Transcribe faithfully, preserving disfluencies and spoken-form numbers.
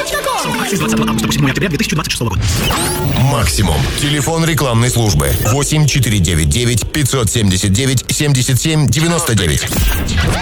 точка ком. Акции с двадцатого августа по седьмого октября две тысячи двадцать шестого года. Максимум. Телефон рекламной службы восемь четыре девять девять пятьсот семьдесят девять семьдесят семь девяносто девять.